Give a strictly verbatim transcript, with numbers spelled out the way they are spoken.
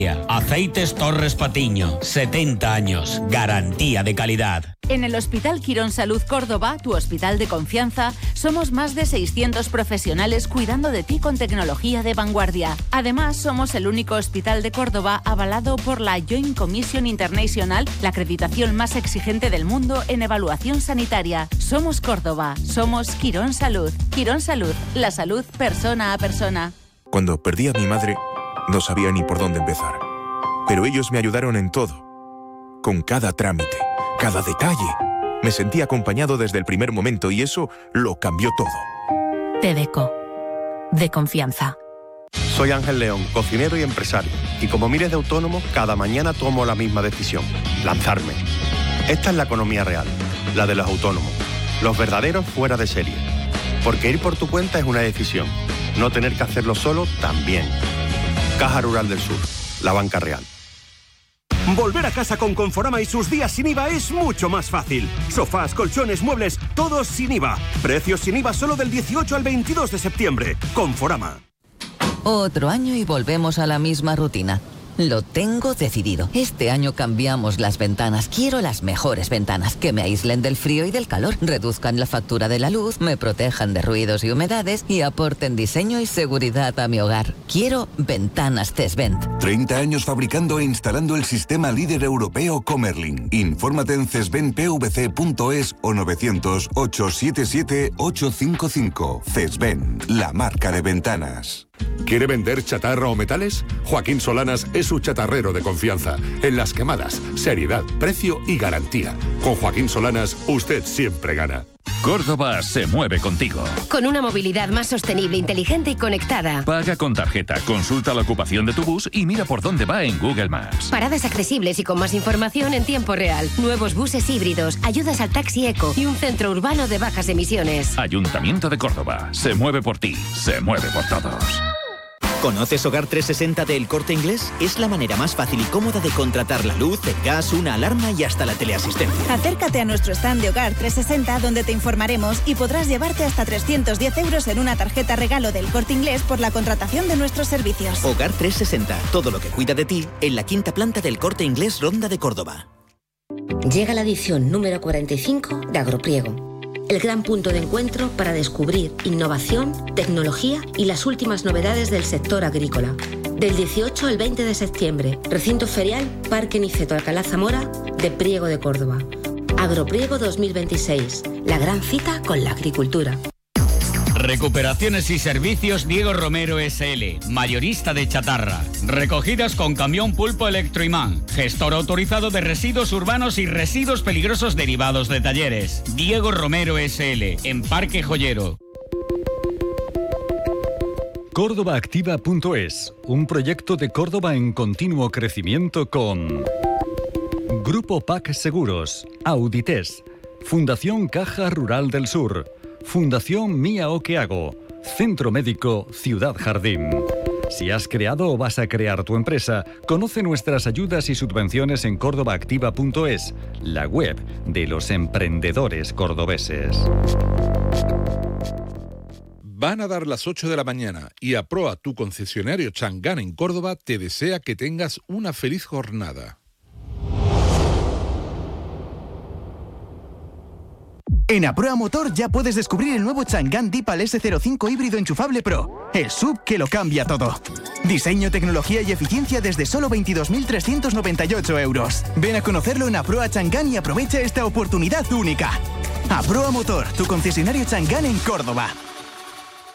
Aceites Torres Patiño, setenta años, garantía de calidad. En el Hospital Quirón Salud Córdoba, tu hospital de confianza, somos más de seiscientos profesionales cuidando de ti con tecnología de vanguardia. Además, somos el único hospital de Córdoba avalado por la Joint Commission International, la acreditación más exigente del mundo en evaluación sanitaria. Somos Córdoba, somos Quirón Salud. Quirón Salud, la salud persona a persona. Cuando perdí a mi madre, no sabía ni por dónde empezar. Pero ellos me ayudaron en todo. Con cada trámite, cada detalle. Me sentí acompañado desde el primer momento y eso lo cambió todo. Tedeco. De confianza. Soy Ángel León, cocinero y empresario. Y como miles de autónomos, cada mañana tomo la misma decisión. Lanzarme. Esta es la economía real. La de los autónomos. Los verdaderos fuera de serie. Porque ir por tu cuenta es una decisión. No tener que hacerlo solo también. Caja Rural del Sur, la banca real. Volver a casa con Conforama y sus días sin I V A es mucho más fácil. Sofás, colchones, muebles, todos sin I V A. Precios sin I V A solo del dieciocho al veintidós de septiembre. Conforama. Otro año y volvemos a la misma rutina. Lo tengo decidido. Este año cambiamos las ventanas. Quiero las mejores ventanas, que me aíslen del frío y del calor, reduzcan la factura de la luz, me protejan de ruidos y humedades y aporten diseño y seguridad a mi hogar. Quiero ventanas Cesvent. treinta años fabricando e instalando el sistema líder europeo Comerlin. Infórmate en cesvent p v c punto es o novecientos, ochocientos setenta y siete, ochocientos cincuenta y cinco. Cesvent, la marca de ventanas. ¿Quiere vender chatarra o metales? Joaquín Solanas es su chatarrero de confianza. En las quemadas, seriedad, precio y garantía. Con Joaquín Solanas, usted siempre gana. Córdoba se mueve contigo. Con una movilidad más sostenible, inteligente y conectada. Paga con tarjeta, consulta la ocupación de tu bus y mira por dónde va en Google Maps. Paradas accesibles y con más información en tiempo real. Nuevos buses híbridos, ayudas al taxi eco y un centro urbano de bajas emisiones. Ayuntamiento de Córdoba. Se mueve por ti, se mueve por todos. ¿Conoces Hogar trescientos sesenta de El Corte Inglés? Es la manera más fácil y cómoda de contratar la luz, el gas, una alarma y hasta la teleasistencia. Acércate a nuestro stand de Hogar trescientos sesenta donde te informaremos y podrás llevarte hasta trescientos diez euros en una tarjeta regalo del Corte Inglés por la contratación de nuestros servicios. Hogar trescientos sesenta, todo lo que cuida de ti en la quinta planta del Corte Inglés Ronda de Córdoba. Llega la edición número cuarenta y cinco de Agropriego. El gran punto de encuentro para descubrir innovación, tecnología y las últimas novedades del sector agrícola. Del dieciocho al veinte de septiembre, recinto ferial Parque Niceto Alcalá Zamora de Priego de Córdoba. Agropriego dos mil veintiséis, la gran cita con la agricultura. Recuperaciones y servicios Diego Romero S L, mayorista de chatarra. Recogidas con camión Pulpo Electroimán, gestor autorizado de residuos urbanos y residuos peligrosos derivados de talleres. Diego Romero S L, en Parque Joyero. Córdoba Activa punto es, un proyecto de Córdoba en continuo crecimiento con Grupo P A C Seguros, Audites, Fundación Caja Rural del Sur, Fundación Mía o que hago, Centro Médico Ciudad Jardín. Si has creado o vas a crear tu empresa, conoce nuestras ayudas y subvenciones en Córdoba Activa punto es, la web de los emprendedores cordobeses. Van a dar las ocho de la mañana y Aproa, tu concesionario Changán en Córdoba, te desea que tengas una feliz jornada. En Aproa Motor ya puedes descubrir el nuevo Changán Deepal ese cero cinco híbrido enchufable Pro, el sub que lo cambia todo. Diseño, tecnología y eficiencia desde solo veintidós mil trescientos noventa y ocho euros. Ven a conocerlo en Aproa Changán y aprovecha esta oportunidad única. Aproa Motor, tu concesionario Changán en Córdoba.